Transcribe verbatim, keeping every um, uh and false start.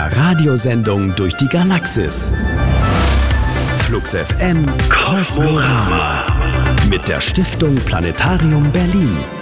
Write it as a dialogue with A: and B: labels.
A: Per Radiosendung durch die Galaxis. Flux F M Kosmorama mit der Stiftung Planetarium Berlin.